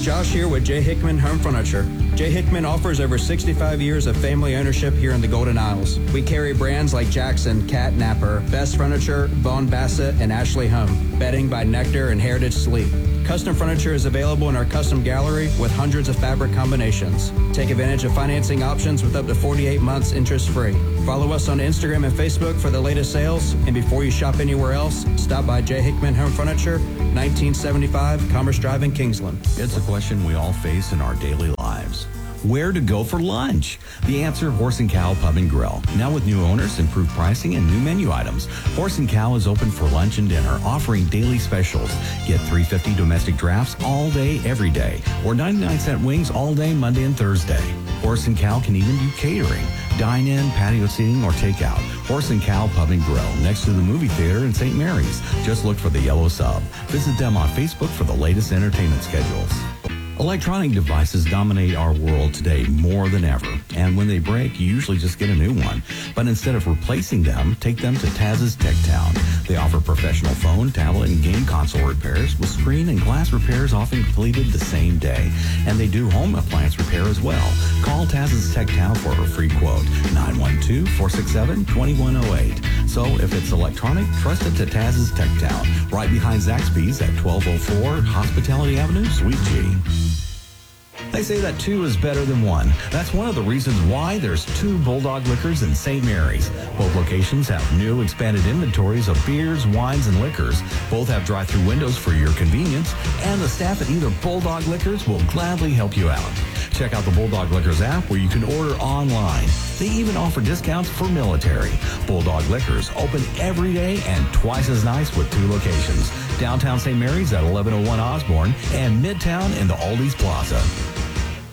Josh here with J. Hickman Home Furniture. J. Hickman offers over 65 years of family ownership here in the Golden Isles. We carry brands like Jackson, Cat Napper, Best Furniture, Vaughn Bassett, and Ashley Home. Bedding by Nectar and Heritage Sleep. Custom furniture is available in our custom gallery with hundreds of fabric combinations. Take advantage of financing options with up to 48 months interest-free. Follow us on Instagram and Facebook for the latest sales. And before you shop anywhere else, stop by J. Hickman Home Furniture, 1975 Commerce Drive in Kingsland. It's a question we all face in our daily lives. Where to go for lunch? The answer, Horse & Cow Pub and Grill. Now with new owners, improved pricing, and new menu items. Horse & Cow is open for lunch and dinner, offering daily specials. Get $3.50 domestic drafts all day, every day. Or 99-cent wings all day, Monday and Thursday. Horse & Cow can even do catering. Dine-in, patio seating, or takeout. Horse & Cow Pub and Grill, next to the movie theater in St. Mary's. Just look for the yellow sub. Visit them on Facebook for the latest entertainment schedules. Electronic devices dominate our world today more than ever, and when they break, you usually just get a new one. But instead of replacing them, take them to Taz's Tech Town. They offer professional phone, tablet, and game console repairs, with screen and glass repairs often completed the same day. And they do home appliance repair as well. Call Taz's Tech Town for a free quote, 912-467-2108. So if it's electronic, trust it to Taz's Tech Town, right behind Zaxby's at 1204 Hospitality Avenue, Suite G. They say that two is better than one. That's one of the reasons why there's two Bulldog Liquors in St. Mary's. Both locations have new expanded inventories of beers, wines, and liquors. Both have drive-through windows for your convenience, and the staff at either Bulldog Liquors will gladly help you out. Check out the Bulldog Liquors app where you can order online. They even offer discounts for military. Bulldog Liquors, open every day and twice as nice with two locations. Downtown St. Mary's at 1101 Osborne and Midtown in the Aldi's Plaza.